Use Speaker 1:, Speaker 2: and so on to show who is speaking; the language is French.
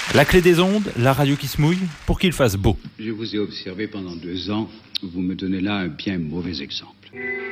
Speaker 1: La clé des ondes, la radio qui se mouille, pour qu'il fasse beau.
Speaker 2: Je vous ai observé pendant 2 ans, vous me donnez là un bien mauvais exemple.